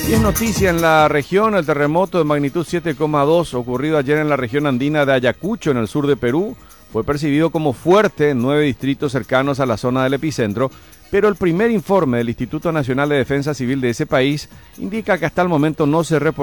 Y es noticia en la región el terremoto de magnitud 7,2 ocurrido ayer en la región andina de Ayacucho, en el sur de Perú. Fue percibido como fuerte en 9 distritos cercanos a la zona del epicentro, pero el primer informe del Instituto Nacional de Defensa Civil de ese país indica que hasta el momento no se reportó